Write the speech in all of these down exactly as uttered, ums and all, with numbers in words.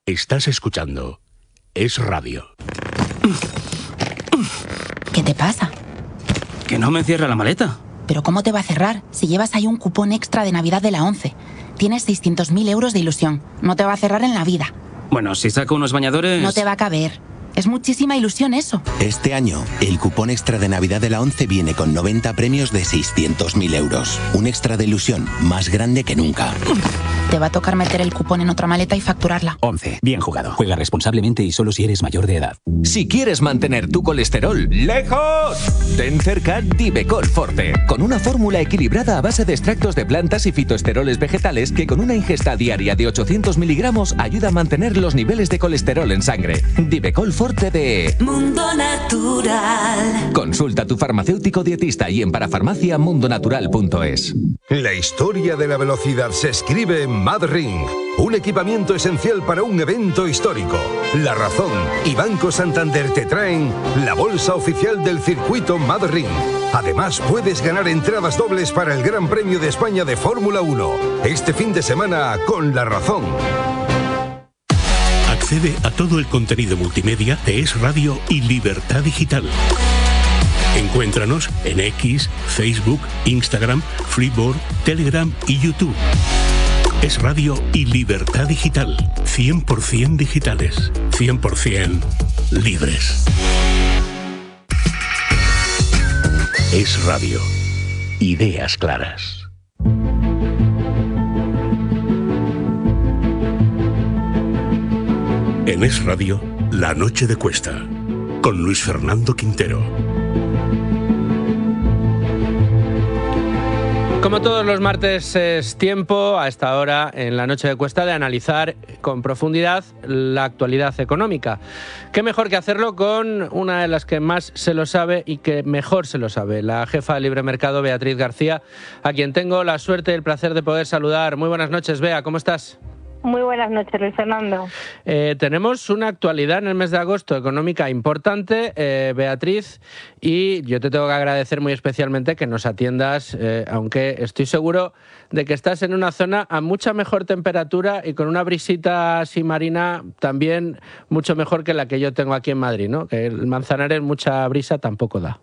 Estás escuchando Es Radio. ¿Qué te pasa? Que no me cierra la maleta. ¿Pero cómo te va a cerrar si llevas ahí un cupón extra de Navidad de la ONCE? Tienes seiscientos mil euros de ilusión. No te va a cerrar en la vida. Bueno, si saco unos bañadores... No te va a caber. Es muchísima ilusión eso. Este año, el cupón extra de Navidad de la ONCE viene con noventa premios de seiscientos mil euros. Un extra de ilusión más grande que nunca. Te va a tocar meter el cupón en otra maleta y facturarla. ONCE. Bien jugado. Juega responsablemente y solo si eres mayor de edad. Si quieres mantener tu colesterol lejos, ten cerca Divecol Forte, con una fórmula equilibrada a base de extractos de plantas y fitoesteroles vegetales que con una ingesta diaria de ochocientos miligramos ayuda a mantener los niveles de colesterol en sangre. Divecol Forte de Mundo Natural. Consulta a tu farmacéutico dietista y en parafarmacia mundonatural punto es. La historia de la velocidad se escribe en MadRing, un equipamiento esencial para un evento histórico. La Razón y Banco Santander te traen la bolsa oficial del circuito MadRing. Además, puedes ganar entradas dobles para el Gran Premio de España de Fórmula uno, este fin de semana con La Razón. Accede a todo el contenido multimedia de Es Radio y Libertad Digital. Encuéntranos en X, Facebook, Instagram, Freeboard, Telegram y YouTube. Es Radio y Libertad Digital. cien por ciento digitales. cien por ciento libres. Es Radio. Ideas claras. En Es Radio, La Noche de Cuesta, con Luis Fernando Quintero. Como todos los martes es tiempo, a esta hora, en La Noche de Cuesta, de analizar con profundidad la actualidad económica. Qué mejor que hacerlo con una de las que más se lo sabe y que mejor se lo sabe, la jefa de Libre Mercado, Beatriz García, a quien tengo la suerte y el placer de poder saludar. Muy buenas noches, Bea, ¿cómo estás? Muy buenas noches, Luis Fernando. Eh, tenemos una actualidad en el mes de agosto económica importante, eh, Beatriz, y yo te tengo que agradecer muy especialmente que nos atiendas, eh, aunque estoy seguro de que estás en una zona a mucha mejor temperatura y con una brisita así marina también mucho mejor que la que yo tengo aquí en Madrid, ¿no? Que el Manzanares mucha brisa tampoco da.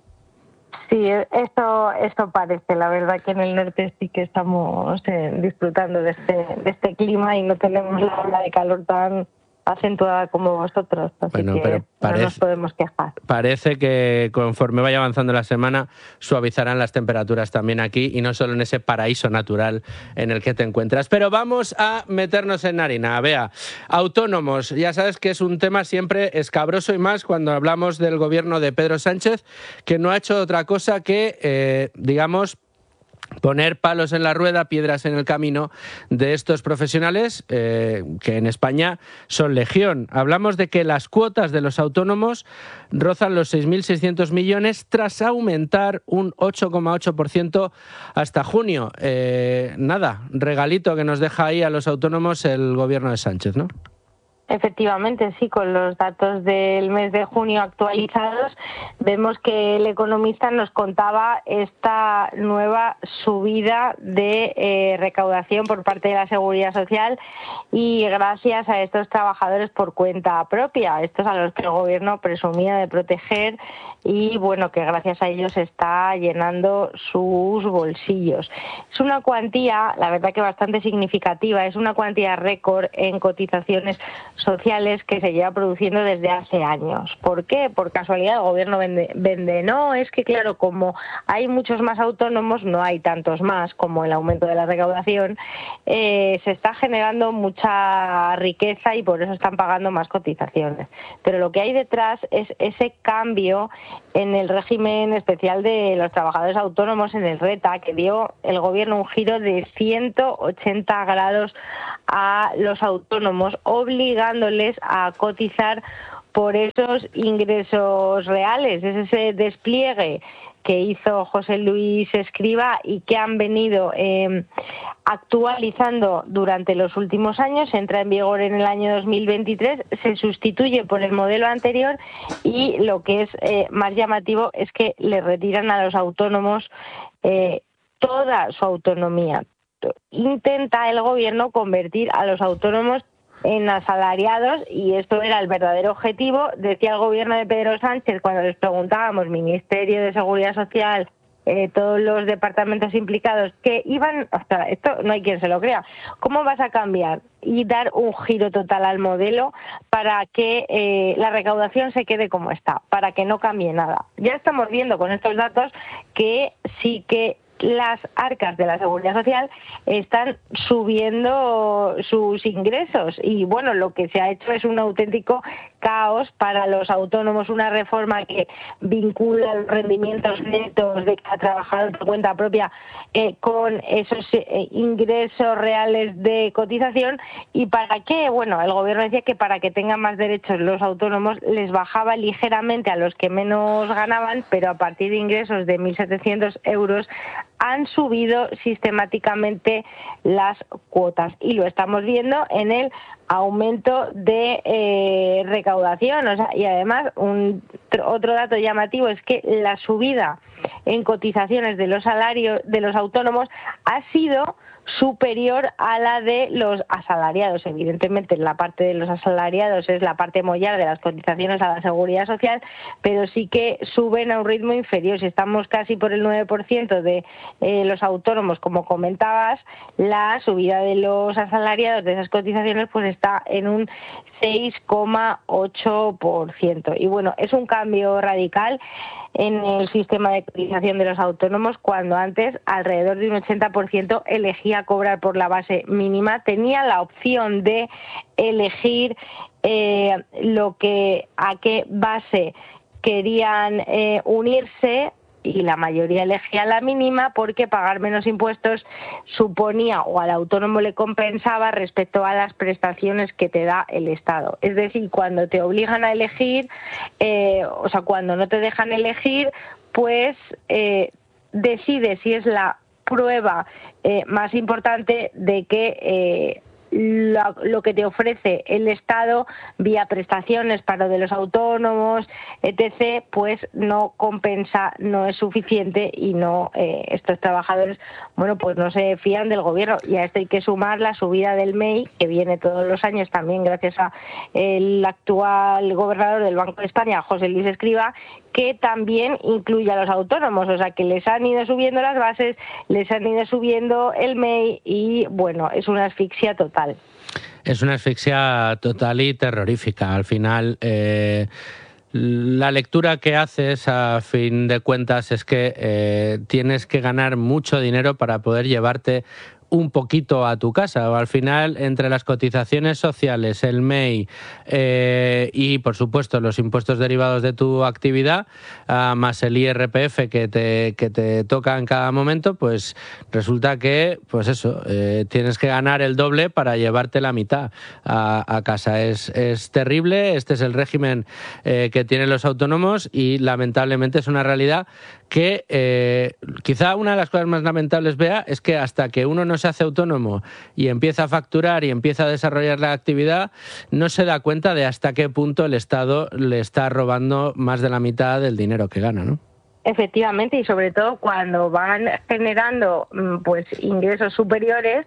Sí, eso, eso parece. La verdad que en el norte sí que estamos eh, disfrutando de este, de este clima y no tenemos la ola de calor tan acentuada como vosotros, así bueno, que pero parece, no nos podemos quejar. Parece que conforme vaya avanzando la semana suavizarán las temperaturas también aquí y no solo en ese paraíso natural en el que te encuentras. Pero vamos a meternos en harina. Bea, autónomos, ya sabes que es un tema siempre escabroso y más cuando hablamos del gobierno de Pedro Sánchez, que no ha hecho otra cosa que, eh, digamos, poner palos en la rueda, piedras en el camino de estos profesionales eh, que en España son legión. Hablamos de que las cuotas de los autónomos rozan los seis mil seiscientos millones tras aumentar un ocho coma ocho por ciento hasta junio. Eh, nada, regalito que nos deja ahí a los autónomos el gobierno de Sánchez, ¿no? Efectivamente, sí, con los datos del mes de junio actualizados, vemos que el Economista nos contaba esta nueva subida de eh, recaudación por parte de la Seguridad Social y gracias a estos trabajadores por cuenta propia, estos a los que el Gobierno presumía de proteger y bueno, que gracias a ellos está llenando sus bolsillos. Es una cuantía, la verdad que bastante significativa, es una cuantía récord en cotizaciones sociales que se lleva produciendo desde hace años. ¿Por qué? Por casualidad el gobierno vende, vende. No, es que claro, como hay muchos más autónomos, no hay tantos más como el aumento de la recaudación, eh, se está generando mucha riqueza y por eso están pagando más cotizaciones. Pero lo que hay detrás es ese cambio en el régimen especial de los trabajadores autónomos, en el RETA, que dio el gobierno un giro de ciento ochenta grados a los autónomos, obligándoles a cotizar por esos ingresos reales. Es ese despliegue que hizo José Luis Escrivá y que han venido eh, actualizando durante los últimos años. Entra en vigor en el año dos mil veintitrés, se sustituye por el modelo anterior y lo que es eh, más llamativo es que le retiran a los autónomos eh, toda su autonomía. Intenta el gobierno convertir a los autónomos en asalariados, y esto era el verdadero objetivo. Decía el gobierno de Pedro Sánchez, cuando les preguntábamos, Ministerio de Seguridad Social, Eh, todos los departamentos implicados, que iban, o sea, esto no hay quien se lo crea, ¿cómo vas a cambiar y dar un giro total al modelo para que eh, la recaudación se quede como está, para que no cambie nada? Ya estamos viendo con estos datos que sí que las arcas de la Seguridad Social están subiendo sus ingresos, y bueno, lo que se ha hecho es un auténtico caos para los autónomos, una reforma que vincula los rendimientos netos de cada trabajador por cuenta propia eh, con esos eh, ingresos reales de cotización. ¿Y para qué? Bueno, el gobierno decía que para que tengan más derechos los autónomos les bajaba ligeramente a los que menos ganaban, pero a partir de ingresos de mil setecientos euros han subido sistemáticamente las cuotas, y lo estamos viendo en el aumento de eh, recaudación. O sea, y además un otro dato llamativo es que la subida en cotizaciones de los salarios de los autónomos ha sido superior a la de los asalariados. Evidentemente, la parte de los asalariados es la parte mollar de las cotizaciones a la Seguridad Social, pero sí que suben a un ritmo inferior. Si estamos casi por el nueve por ciento de eh, los autónomos, como comentabas, la subida de los asalariados de esas cotizaciones pues está en un seis coma ocho por ciento. Y bueno, es un cambio radical en el sistema de cotización de los autónomos, cuando antes alrededor de un ochenta por ciento elegía cobrar por la base mínima, tenía la opción de elegir eh, lo que a qué base querían eh, unirse, y la mayoría elegía la mínima porque pagar menos impuestos suponía, o al autónomo le compensaba respecto a las prestaciones que te da el Estado. Es decir, cuando te obligan a elegir, eh, o sea, cuando no te dejan elegir, pues eh, decides si es la prueba eh, más importante de que eh, Lo, lo que te ofrece el Estado vía prestaciones para de los autónomos, etcétera, pues no compensa, no es suficiente, y no eh, estos trabajadores, bueno, pues no se fían del gobierno. Y a esto hay que sumar la subida del M E I, que viene todos los años también gracias a el actual gobernador del Banco de España, José Luis Escrivá, que también incluye a los autónomos. O sea, que les han ido subiendo las bases, les han ido subiendo el M E I, y bueno, es una asfixia total. Es una asfixia total y terrorífica. Al final, eh, la lectura que haces, a fin de cuentas, es que eh, tienes que ganar mucho dinero para poder llevarte un poquito a tu casa. O al final, entre las cotizaciones sociales, el M E I eh, y, por supuesto, los impuestos derivados de tu actividad, uh, más el I R P F que te, que te toca en cada momento, pues resulta que, pues eso, eh, tienes que ganar el doble para llevarte la mitad a, a casa. Es, es terrible. Este es el régimen eh, que tienen los autónomos, y lamentablemente es una realidad que eh, quizá una de las cosas más lamentables, Bea, es que hasta que uno no se hace autónomo y empieza a facturar y empieza a desarrollar la actividad, no se da cuenta de hasta qué punto el Estado le está robando más de la mitad del dinero que gana, ¿no? Efectivamente, y sobre todo cuando van generando pues ingresos superiores,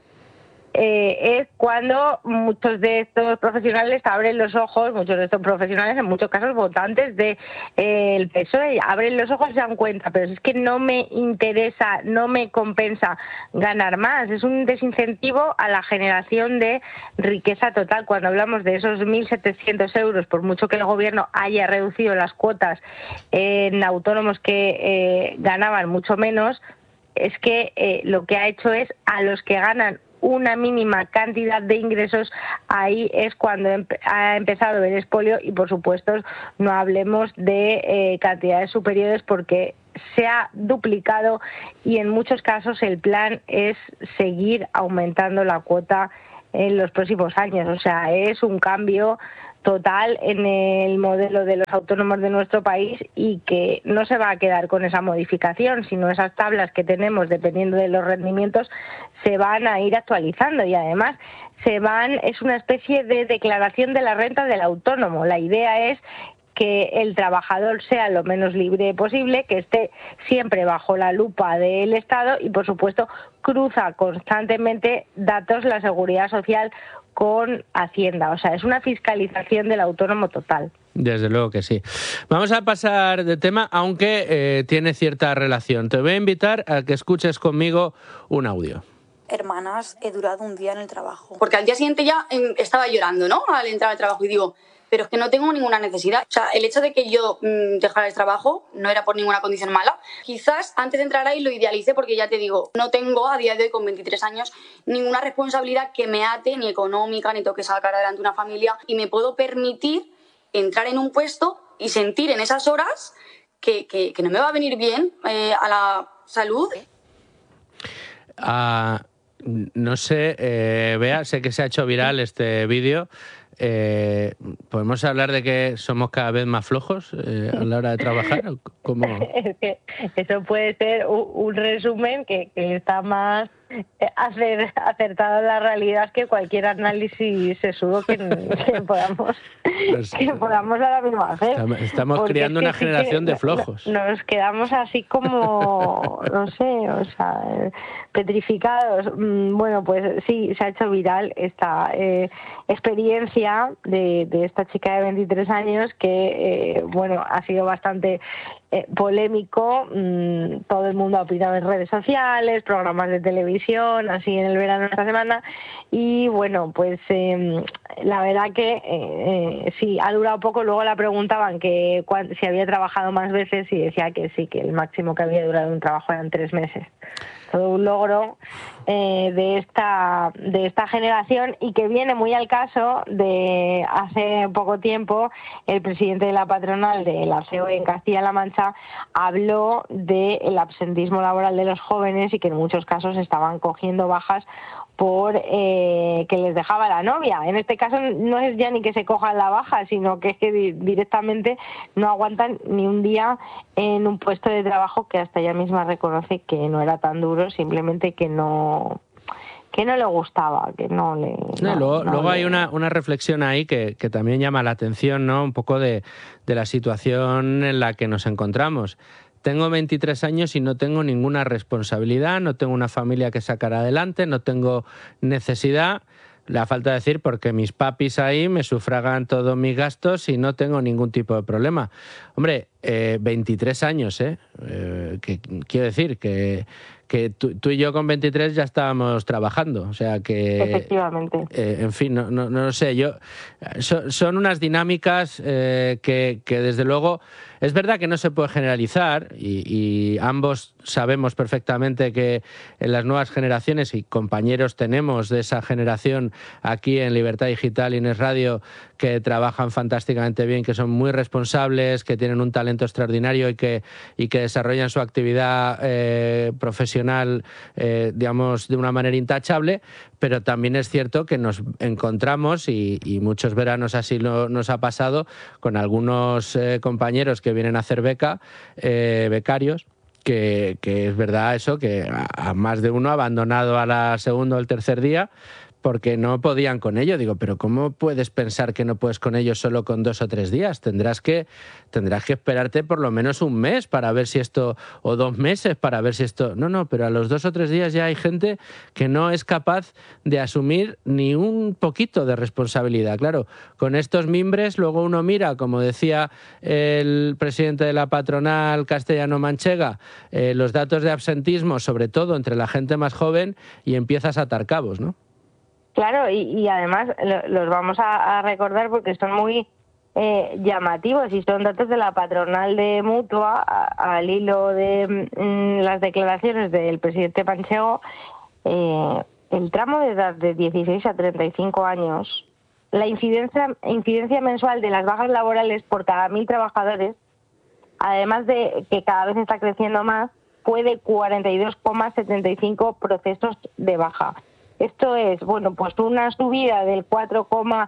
eh, es cuando muchos de estos profesionales abren los ojos, muchos de estos profesionales, en muchos casos votantes del de, eh, P S O E, abren los ojos y se dan cuenta, pero es que no me interesa, no me compensa ganar más. Es un desincentivo a la generación de riqueza total. Cuando hablamos de esos mil setecientos euros, por mucho que el gobierno haya reducido las cuotas en autónomos que eh, ganaban mucho menos, es que eh, lo que ha hecho es a los que ganan una mínima cantidad de ingresos, ahí es cuando ha empezado el expolio, y por supuesto no hablemos de eh, cantidades superiores, porque se ha duplicado, y en muchos casos el plan es seguir aumentando la cuota en los próximos años. O sea, es un cambio total en el modelo de los autónomos de nuestro país, y que no se va a quedar con esa modificación, sino esas tablas que tenemos dependiendo de los rendimientos se van a ir actualizando, y además se van es una especie de declaración de la renta del autónomo. La idea es que el trabajador sea lo menos libre posible, que esté siempre bajo la lupa del Estado, y por supuesto cruza constantemente datos la Seguridad Social con Hacienda. O sea, es una fiscalización del autónomo total. Desde luego que sí. Vamos a pasar de tema, aunque eh, tiene cierta relación. Te voy a invitar a que escuches conmigo un audio. Hermanas, he durado un día en el trabajo. Porque al día siguiente ya eh, estaba llorando, ¿no? Al entrar al trabajo y digo, pero es que no tengo ninguna necesidad. O sea, el hecho de que yo mmm, dejara el trabajo no era por ninguna condición mala. Quizás antes de entrar ahí lo idealicé porque ya te digo, no tengo a día de hoy con veintitrés años ninguna responsabilidad que me ate, ni económica, ni tengo que sacar adelante una familia y me puedo permitir entrar en un puesto y sentir en esas horas que, que, que no me va a venir bien eh, a la salud. Uh, no sé, eh, Bea, sé que se ha hecho viral este vídeo. Eh, ¿Podemos hablar de que somos cada vez más flojos eh, a la hora de trabajar? ¿Cómo? Es que eso puede ser un, un resumen que, que está más hacer, acertado en la realidad que cualquier análisis sesudo que, que podamos pues, que podamos ahora mismo hacer. Estamos, estamos creando es que una sí generación de flojos. Nos quedamos así como, no sé, o sea, petrificados. Bueno, pues sí, se ha hecho viral esta eh, experiencia de, de esta chica de veintitrés años que, eh, bueno, ha sido bastante eh, polémico. Mm, todo el mundo ha opinado en redes sociales, programas de televisión, así en el verano de esta semana. Y bueno, pues eh, la verdad que eh, eh, sí, ha durado poco. Luego la preguntaban que cuán, si había trabajado más veces y decía que sí, que el máximo que había durado un trabajo eran tres meses. Todo un logro eh, de esta de esta generación y que viene muy al caso de hace poco tiempo el presidente de la patronal de la C E O E en Castilla-La Mancha habló del absentismo laboral de los jóvenes y que en muchos casos estaban cogiendo bajas por eh, que les dejaba la novia. En este caso no es ya ni que se cojan la baja, sino que es que di- directamente no aguantan ni un día en un puesto de trabajo que hasta ella misma reconoce que no era tan duro, simplemente que no que no le gustaba, que no le... No, no, luego no luego le... hay una, una reflexión ahí que, que también llama la atención, ¿no? Un poco de, de la situación en la que nos encontramos. Tengo veintitrés años y no tengo ninguna responsabilidad, no tengo una familia que sacar adelante, no tengo necesidad, la falta de decir, porque mis papis ahí me sufragan todos mis gastos y no tengo ningún tipo de problema. Hombre, eh, veintitrés años, ¿eh? eh que, quiero decir que, que tú, tú y yo con veintitrés ya estábamos trabajando, o sea que... Efectivamente. Eh, en fin, no, no, no lo sé, yo... So, son unas dinámicas eh, que, que desde luego... Es verdad que no se puede generalizar y, y ambos sabemos perfectamente que en las nuevas generaciones y compañeros tenemos de esa generación aquí en Libertad Digital y en Es Radio que trabajan fantásticamente bien, que son muy responsables, que tienen un talento extraordinario y que, y que desarrollan su actividad eh, profesional, eh, digamos, de una manera intachable, pero también es cierto que nos encontramos, y, y muchos veranos así lo, nos ha pasado, con algunos eh, compañeros que vienen a hacer beca, eh, becarios, que, que es verdad eso, que a, a más de uno ha abandonado a la segunda o el tercer día porque no podían con ello. Digo, pero ¿cómo puedes pensar que no puedes con ello solo con dos o tres días? Tendrás que, tendrás que esperarte por lo menos un mes para ver si esto, o dos meses para ver si esto... No, no, pero a los dos o tres días ya hay gente que no es capaz de asumir ni un poquito de responsabilidad. Claro, con estos mimbres luego uno mira, como decía el presidente de la patronal castellano-manchega, eh, los datos de absentismo, sobre todo entre la gente más joven, y empiezas a atar cabos, ¿no? Claro, y, y además lo, los vamos a, a recordar porque son muy eh, llamativos y son datos de la patronal de Mutua a, al hilo de mm, las declaraciones del presidente Manchego. Eh, el tramo de edad de dieciséis a treinta y cinco años, la incidencia, incidencia mensual de las bajas laborales por cada mil trabajadores, además de que cada vez está creciendo más, fue de cuarenta y dos coma setenta y cinco procesos de baja. Esto es, bueno, pues una subida del cuatro coma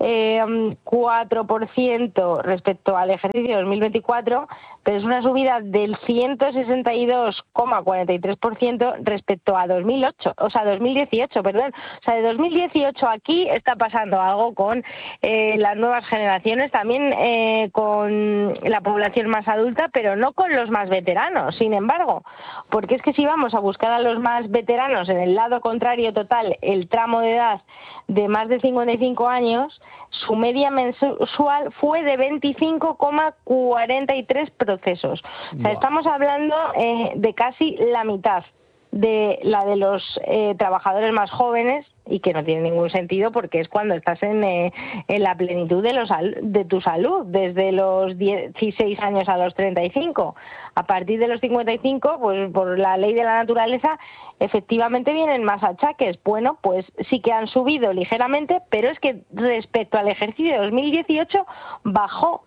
cuatro por ciento respecto al ejercicio dos mil veinticuatro, pero es una subida del ciento sesenta y dos coma cuarenta y tres por ciento respecto a dos mil ocho, o sea, dos mil dieciocho, perdón. O sea, de dos mil dieciocho aquí está pasando algo con eh, las nuevas generaciones, también eh, con la población más adulta, pero no con los más veteranos, sin embargo, porque es que si vamos a buscar a los más veteranos en el lado contrario total, total el tramo de edad de más de cincuenta y cinco años, su media mensual fue de veinticinco coma cuarenta y tres procesos. O sea, wow. Estamos hablando eh, de casi la mitad de la de los eh, trabajadores más jóvenes, y que no tiene ningún sentido porque es cuando estás en, eh, en la plenitud de, los, de tu salud, desde los dieciséis años a los treinta y cinco. A partir de los cincuenta y cinco, pues por la ley de la naturaleza, efectivamente vienen más achaques. Bueno, pues sí que han subido ligeramente, pero es que respecto al ejercicio de dos mil dieciocho bajó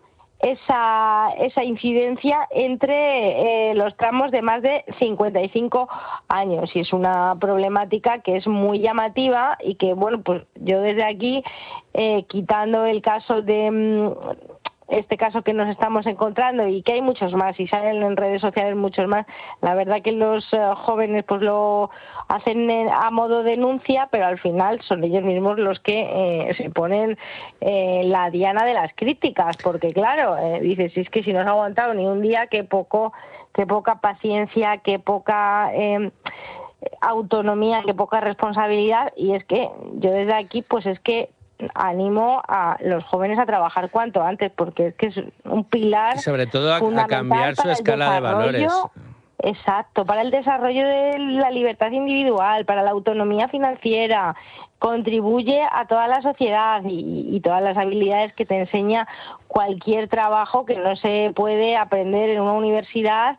esa esa incidencia entre eh, los tramos de más de cincuenta y cinco años, y es una problemática que es muy llamativa y que, bueno, pues yo desde aquí, eh, quitando el caso de mmm, este caso que nos estamos encontrando, y que hay muchos más y salen en redes sociales muchos más, la verdad que los uh, jóvenes pues lo hacen a modo denuncia, pero al final son ellos mismos los que eh, se ponen eh, la diana de las críticas, porque claro, eh, dices, si es que si no has aguantado ni un día, qué poco, qué poca paciencia, qué poca eh, autonomía, qué poca responsabilidad. Y es que yo desde aquí pues es que animo a los jóvenes a trabajar cuanto antes, porque es que es un pilar, y sobre todo a, a cambiar su escala de valores. Exacto, para el desarrollo de la libertad individual, para la autonomía financiera, contribuye a toda la sociedad y, y todas las habilidades que te enseña cualquier trabajo que no se puede aprender en una universidad.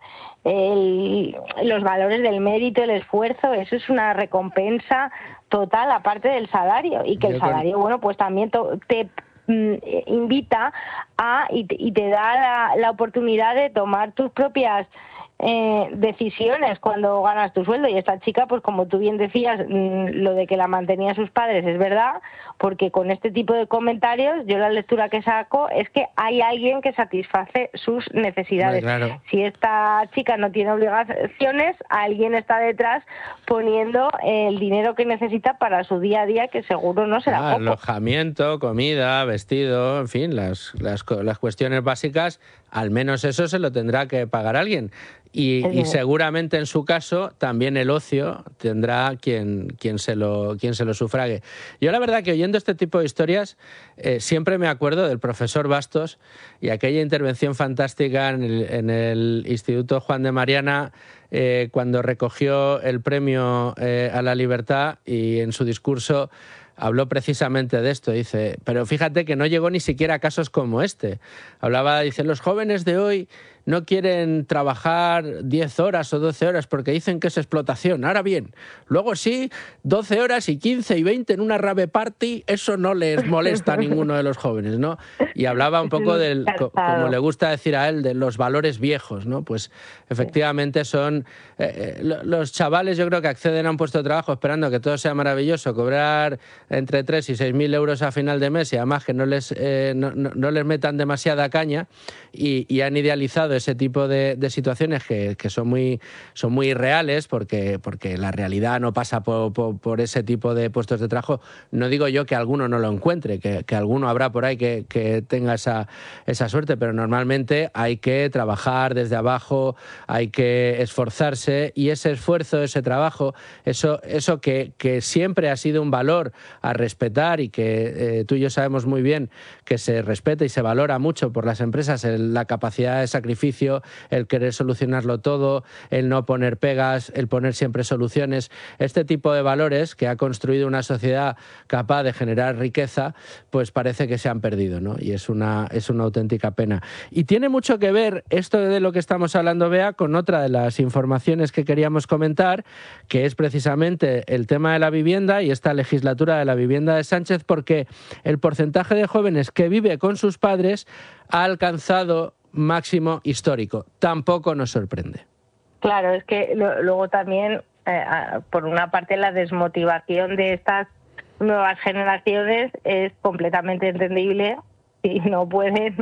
El, los valores del mérito, el esfuerzo, eso es una recompensa total aparte del salario, y que el salario, bueno, pues también to, te mm, invita a y te, y te da la, la oportunidad de tomar tus propias Eh, decisiones cuando ganas tu sueldo. Y esta chica, pues como tú bien decías, mmm, lo de que la mantenían sus padres es verdad, porque con este tipo de comentarios yo la lectura que saco es que hay alguien que satisface sus necesidades. Claro. Si esta chica no tiene obligaciones, alguien está detrás poniendo el dinero que necesita para su día a día, que seguro no será ah, poco. Alojamiento, comida, vestido, en fin, las, las, las cuestiones básicas, al menos eso se lo tendrá que pagar alguien. Y, y seguramente en su caso también el ocio tendrá quien, quien, se lo, quien se lo sufrague. Yo la verdad que oyendo este tipo de historias eh, siempre me acuerdo del profesor Bastos y aquella intervención fantástica en el, en el Instituto Juan de Mariana eh, cuando recogió el premio eh, a la libertad, y en su discurso habló precisamente de esto. Dice, pero fíjate que no llegó ni siquiera a casos como este. Hablaba, dice, los jóvenes de hoy no quieren trabajar diez horas o doce horas porque dicen que es explotación. Ahora bien, luego sí, doce horas y quince y veinte en una rave party, eso no les molesta a ninguno de los jóvenes, ¿no? Y hablaba un poco del, como le gusta decir a él, de los valores viejos, ¿no? Pues efectivamente son eh, los chavales, yo creo que acceden a un puesto de trabajo esperando que todo sea maravilloso, cobrar entre tres y seis mil euros a final de mes, y además que no les, eh, no, no, no les metan demasiada caña, y, y han idealizado ese tipo de, de situaciones que, que son muy son muy irreales, porque, porque la realidad no pasa por, por, por ese tipo de puestos de trabajo. No digo yo que alguno no lo encuentre, que, que alguno habrá por ahí que, que tenga esa, esa suerte, pero normalmente hay que trabajar desde abajo, hay que esforzarse, y ese esfuerzo, ese trabajo, eso, eso que, que siempre ha sido un valor a respetar, y que eh, tú y yo sabemos muy bien que se respeta y se valora mucho por las empresas, el, la capacidad de sacrificio, el querer solucionarlo todo, el no poner pegas, el poner siempre soluciones. Este tipo de valores que ha construido una sociedad capaz de generar riqueza, pues parece que se han perdido, ¿no? Y es una, es una auténtica pena. Y tiene mucho que ver esto de lo que estamos hablando, Bea, con otra de las informaciones que queríamos comentar, que es precisamente el tema de la vivienda y esta legislatura de la vivienda de Sánchez, porque el porcentaje de jóvenes que vive con sus padres ha alcanzado máximo histórico. Tampoco nos sorprende. Claro, es que lo, luego también, eh, por una parte, la desmotivación de estas nuevas generaciones es completamente entendible y no pueden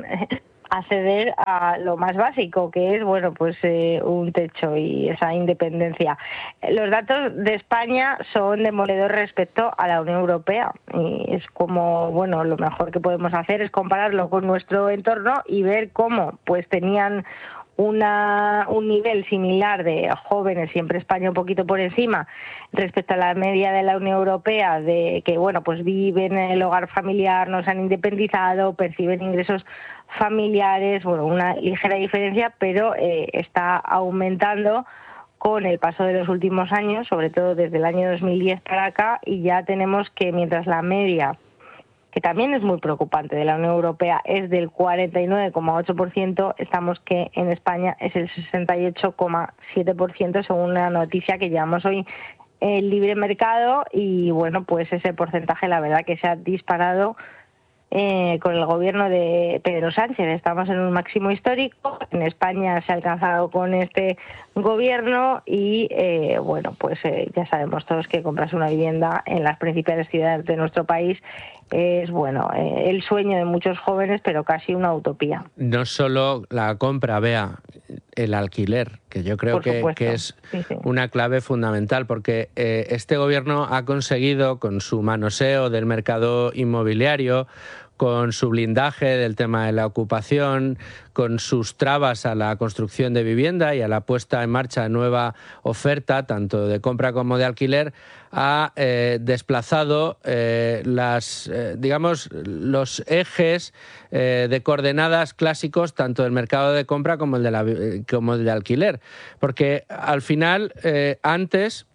acceder a lo más básico, que es, bueno, pues eh, un techo y esa independencia. Los datos de España son demoledores respecto a la Unión Europea, y es como, bueno, lo mejor que podemos hacer es compararlo con nuestro entorno y ver cómo pues tenían una, un nivel similar de jóvenes, siempre España un poquito por encima, respecto a la media de la Unión Europea, de que bueno, pues viven en el hogar familiar, no se han independizado, perciben ingresos familiares, bueno, una ligera diferencia, pero eh, está aumentando con el paso de los últimos años, sobre todo desde el año dos mil diez para acá, y ya tenemos que mientras la media, que también es muy preocupante, de la Unión Europea es del cuarenta y nueve coma ocho por ciento, estamos que en España es el sesenta y ocho coma siete por ciento, según una noticia que llevamos hoy en Libre Mercado, y bueno, pues ese porcentaje la verdad que se ha disparado eh, con el gobierno de Pedro Sánchez. Estamos en un máximo histórico, en España se ha alcanzado con este gobierno y eh, bueno, pues eh, ya sabemos todos que comprarse una vivienda en las principales ciudades de nuestro país es bueno, eh, el sueño de muchos jóvenes, pero casi una utopía. No solo la compra, Bea, el alquiler, que yo creo que, que es sí, sí. una clave fundamental, porque eh, este gobierno ha conseguido, con su manoseo del mercado inmobiliario, con su blindaje del tema de la ocupación, con sus trabas a la construcción de vivienda y a la puesta en marcha de nueva oferta, tanto de compra como de alquiler, ha eh, desplazado eh, las, eh, digamos, los ejes eh, de coordenadas clásicos, tanto del mercado de compra como el de, la, como el de alquiler. Porque al final, eh, antes,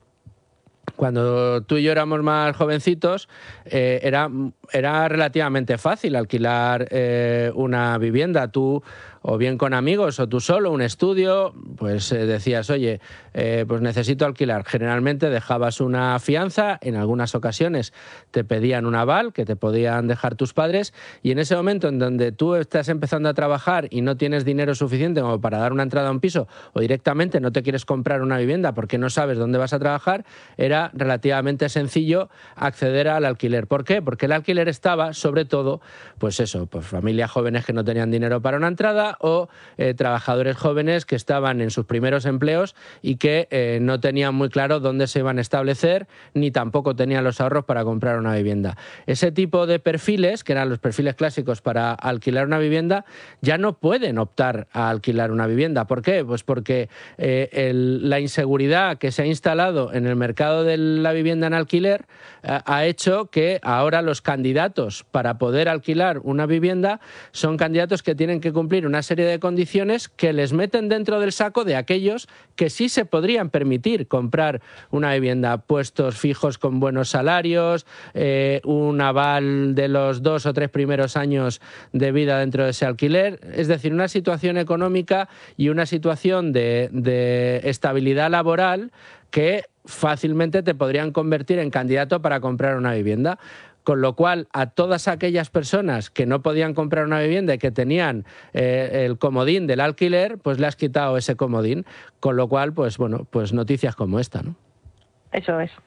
cuando tú y yo éramos más jovencitos, eh, era, era relativamente fácil alquilar eh, una vivienda. Tú, o bien con amigos, o tú solo, un estudio, pues eh, decías, oye, eh, pues necesito alquilar. Generalmente dejabas una fianza, en algunas ocasiones te pedían un aval que te podían dejar tus padres, y en ese momento en donde tú estás empezando a trabajar y no tienes dinero suficiente como para dar una entrada a un piso, o directamente no te quieres comprar una vivienda porque no sabes dónde vas a trabajar, era relativamente sencillo acceder al alquiler. ¿Por qué? Porque el alquiler estaba, sobre todo, pues eso, pues familias jóvenes que no tenían dinero para una entrada, o eh, trabajadores jóvenes que estaban en sus primeros empleos y que eh, no tenían muy claro dónde se iban a establecer, ni tampoco tenían los ahorros para comprar una vivienda. Ese tipo de perfiles, que eran los perfiles clásicos para alquilar una vivienda, ya no pueden optar a alquilar una vivienda. ¿Por qué? Pues porque eh, el, la inseguridad que se ha instalado en el mercado de la vivienda en alquiler eh, ha hecho que ahora los candidatos para poder alquilar una vivienda son candidatos que tienen que cumplir una serie de condiciones que les meten dentro del saco de aquellos que sí se podrían permitir comprar una vivienda: puestos fijos con buenos salarios, eh, un aval de los dos o tres primeros años de vida dentro de ese alquiler, es decir, una situación económica y una situación de, de estabilidad laboral que fácilmente te podrían convertir en candidato para comprar una vivienda. Con lo cual, a todas aquellas personas que no podían comprar una vivienda y que tenían eh, el comodín del alquiler, pues le has quitado ese comodín. Con lo cual, pues bueno, pues noticias como esta, ¿no? Eso es.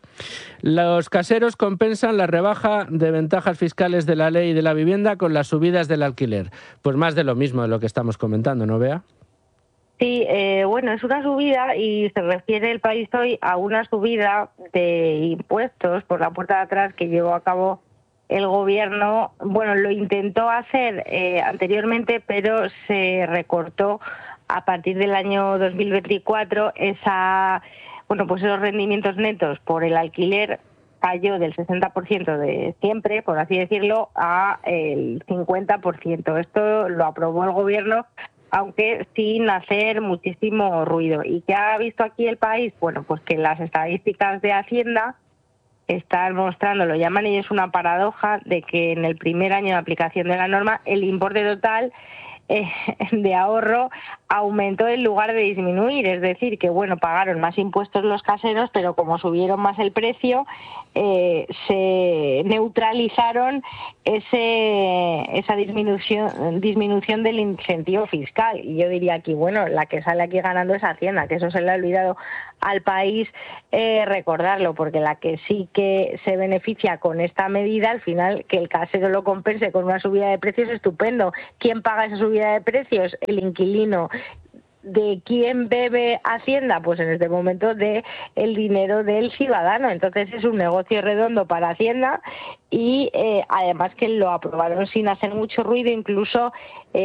Los caseros compensan la rebaja de ventajas fiscales de la ley de la vivienda con las subidas del alquiler. Pues más de lo mismo de lo que estamos comentando, ¿no, Bea? Sí, eh, bueno, es una subida y se refiere el país hoy a una subida de impuestos por la puerta de atrás que llevó a cabo el gobierno. Bueno, lo intentó hacer eh, anteriormente, pero se recortó a partir del año dos mil veinticuatro. Esa, bueno, pues esos rendimientos netos por el alquiler cayó del sesenta por ciento de siempre, por así decirlo, a el cincuenta por ciento. Esto lo aprobó el gobierno, aunque sin hacer muchísimo ruido. ¿Y qué ha visto aquí el país? Bueno, pues que las estadísticas de Hacienda están mostrando, lo llaman ellos una paradoja, de que en el primer año de aplicación de la norma el importe total eh, de ahorro aumentó en lugar de disminuir. Es decir, que bueno, pagaron más impuestos los caseros, pero como subieron más el precio, eh, se neutralizaron ese esa disminución disminución del incentivo fiscal. Y yo diría aquí, bueno, la que sale aquí ganando es Hacienda, que eso se le ha olvidado al país eh, recordarlo, porque la que sí que se beneficia con esta medida, al final, que el casero lo compense con una subida de precios, es estupendo. ¿Quién paga esa subida de precios? El inquilino. ¿De quién bebe Hacienda? Pues en este momento de el dinero del ciudadano. Entonces es un negocio redondo para Hacienda y eh, además que lo aprobaron sin hacer mucho ruido, incluso eh,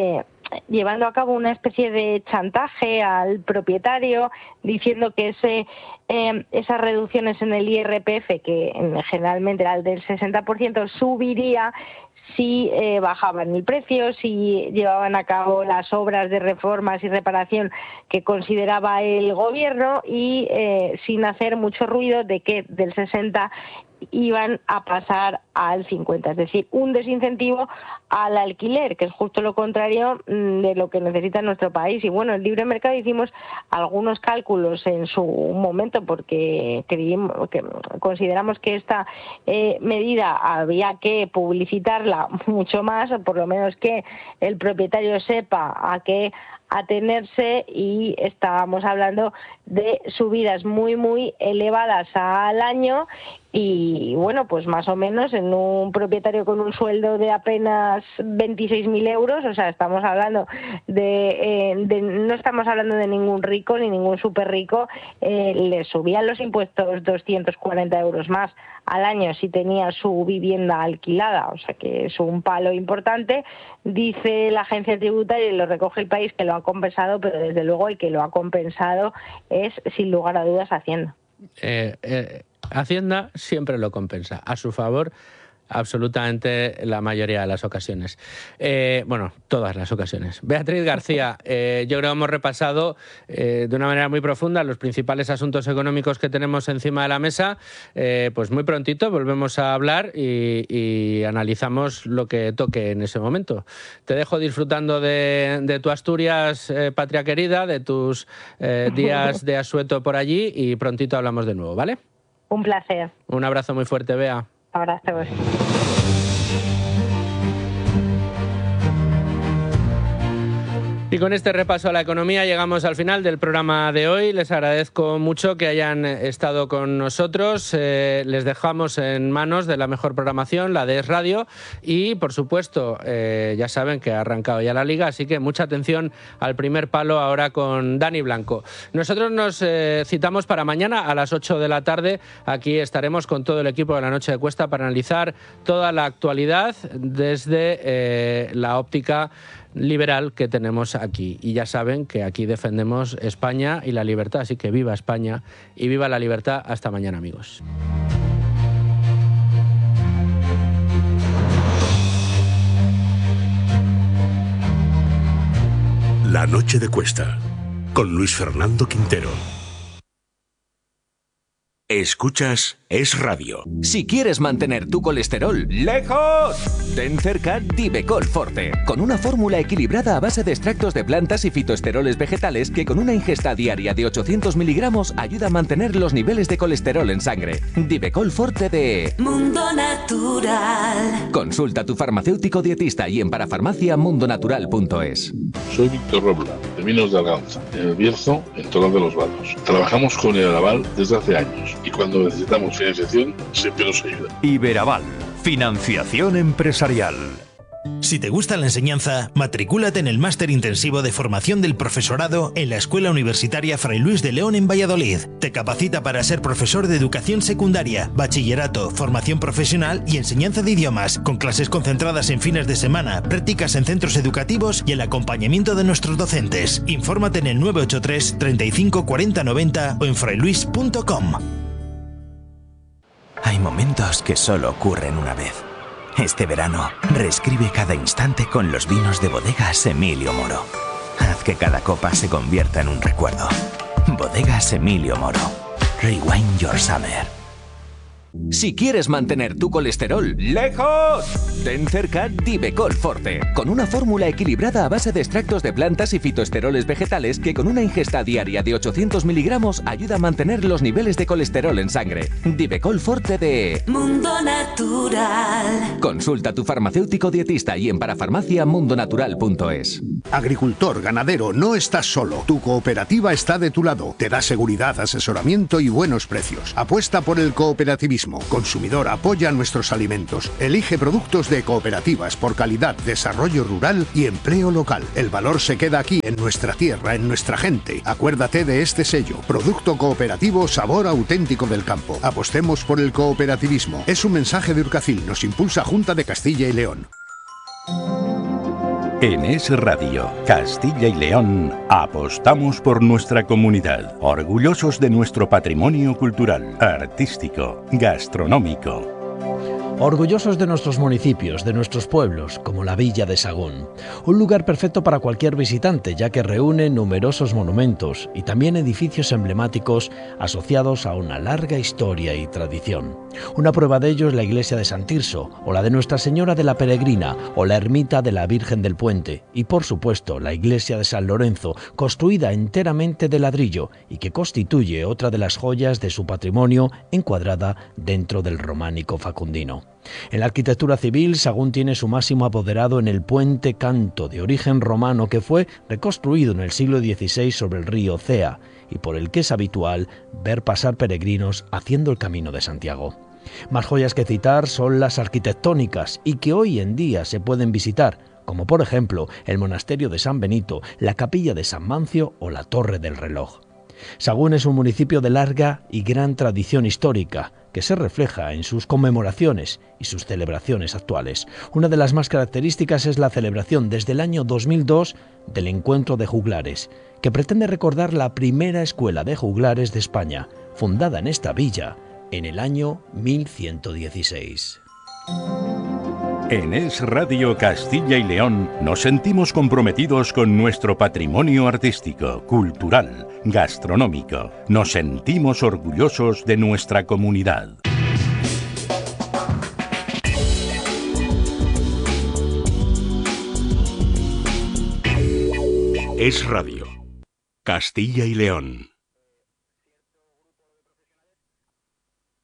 llevando a cabo una especie de chantaje al propietario, diciendo que ese, eh, esas reducciones en el I R P F, que eh, generalmente era el del sesenta por ciento, subiría si eh, bajaban el precio, si llevaban a cabo las obras de reformas y reparación que consideraba el gobierno y eh, sin hacer mucho ruido de que del sesenta iban a pasar al cincuenta, es decir, un desincentivo al alquiler, que es justo lo contrario de lo que necesita nuestro país. Y bueno, en Libre Mercado hicimos algunos cálculos en su momento porque creímos, que consideramos que esta eh, medida había que publicitarla mucho más, o por lo menos que el propietario sepa a qué atenerse, y estábamos hablando de subidas muy muy elevadas al año. Y bueno, pues más o menos en un propietario con un sueldo de apenas veintiséis mil euros, o sea, estamos hablando de, eh, de no estamos hablando de ningún rico ni ningún súper rico, eh, le subían los impuestos doscientos cuarenta euros más al año si tenía su vivienda alquilada, o sea que es un palo importante. Dice la agencia tributaria, y lo recoge El País, que lo ha compensado, pero desde luego el que lo ha compensado es, sin lugar a dudas, Hacienda. Eh, eh, Hacienda siempre lo compensa, a su favor, absolutamente la mayoría de las ocasiones. Eh, bueno, todas las ocasiones. Beatriz García, eh, yo creo que hemos repasado eh, de una manera muy profunda los principales asuntos económicos que tenemos encima de la mesa. Eh, pues muy prontito volvemos a hablar y, y analizamos lo que toque en ese momento. Te dejo disfrutando de, de tu Asturias, eh, patria querida, de tus eh, días de asueto por allí, y prontito hablamos de nuevo, ¿vale? Un placer. Un abrazo muy fuerte, Bea. Abrazos. Y con este repaso a la economía llegamos al final del programa de hoy. Les agradezco mucho que hayan estado con nosotros. Eh, les dejamos en manos de la mejor programación, la de Es Radio. Y, por supuesto, eh, ya saben que ha arrancado ya la Liga, así que mucha atención al primer palo ahora con Dani Blanco. Nosotros nos eh, citamos para mañana a las ocho de la tarde. Aquí estaremos con todo el equipo de La Noche de Cuesta para analizar toda la actualidad desde eh, la óptica liberal que tenemos aquí. Y ya saben que aquí defendemos España y la libertad, así que viva España y viva la libertad. Hasta mañana, amigos. La Noche de Cuesta, con Luis Fernando Quintero. Escuchas Es Radio. Si quieres mantener tu colesterol lejos, ten cerca Divecol Forte, con una fórmula equilibrada a base de extractos de plantas y fitoesteroles vegetales que con una ingesta diaria de ochocientos miligramos ayuda a mantener los niveles de colesterol en sangre. Divecol Forte de Mundo Natural. Consulta a tu farmacéutico dietista y en parafarmacia mundonatural punto es. Soy Víctor Robla, de Vinos de Arganza, en El Bierzo, en Toral de los Vados. Trabajamos con el Aval desde hace años y cuando necesitamos financiación siempre nos ayuda. Iberaval, financiación empresarial. Si te gusta la enseñanza, matricúlate en el Máster Intensivo de Formación del Profesorado en la Escuela Universitaria Fray Luis de León en Valladolid. Te capacita para ser profesor de educación secundaria, bachillerato, formación profesional y enseñanza de idiomas, con clases concentradas en fines de semana, prácticas en centros educativos y el acompañamiento de nuestros docentes. Infórmate en el nueve ocho tres, treinta y cinco, cuarenta, noventa o en frailuis punto com. Hay momentos que solo ocurren una vez. Este verano, reescribe cada instante con los vinos de Bodegas Emilio Moro. Haz que cada copa se convierta en un recuerdo. Bodegas Emilio Moro. Rewind your summer. Si quieres mantener tu colesterol lejos, ten cerca Divecol Forte, con una fórmula equilibrada a base de extractos de plantas y fitoesteroles vegetales que con una ingesta diaria de ochocientos miligramos ayuda a mantener los niveles de colesterol en sangre. Divecol Forte de Mundo Natural. Consulta a tu farmacéutico dietista y en parafarmacia mundonatural punto es. Agricultor, ganadero, no estás solo. Tu cooperativa está de tu lado. Te da seguridad, asesoramiento y buenos precios. Apuesta por el cooperativismo. Consumidor, apoya nuestros alimentos. Elige productos de cooperativas por calidad, desarrollo rural y empleo local. El valor se queda aquí, en nuestra tierra, en nuestra gente. Acuérdate de este sello. Producto cooperativo, sabor auténtico del campo. Apostemos por el cooperativismo. Es un mensaje de Urcacil. Nos impulsa Junta de Castilla y León. En Es Radio, Castilla y León, apostamos por nuestra comunidad, orgullosos de nuestro patrimonio cultural, artístico, gastronómico. Orgullosos de nuestros municipios, de nuestros pueblos, como la Villa de Sagún. Un lugar perfecto para cualquier visitante, ya que reúne numerosos monumentos y también edificios emblemáticos asociados a una larga historia y tradición. Una prueba de ello es la iglesia de San Tirso, o la de Nuestra Señora de la Peregrina, o la ermita de la Virgen del Puente, y por supuesto la iglesia de San Lorenzo, construida enteramente de ladrillo y que constituye otra de las joyas de su patrimonio encuadrada dentro del románico facundino. En la arquitectura civil, Sagún tiene su máximo apoderado en el puente Canto, de origen romano, que fue reconstruido en el siglo dieciséis sobre el río Cea y por el que es habitual ver pasar peregrinos haciendo el Camino de Santiago. Más joyas que citar son las arquitectónicas y que hoy en día se pueden visitar, como por ejemplo el monasterio de San Benito, la capilla de San Mancio o la Torre del Reloj. Sagún es un municipio de larga y gran tradición histórica, que se refleja en sus conmemoraciones y sus celebraciones actuales. Una de las más características es la celebración desde el año dos mil dos del Encuentro de Juglares, que pretende recordar la primera escuela de juglares de España, fundada en esta villa en el año mil ciento dieciséis. En Es Radio Castilla y León nos sentimos comprometidos con nuestro patrimonio artístico, cultural, gastronómico. Nos sentimos orgullosos de nuestra comunidad. Es Radio Castilla y León.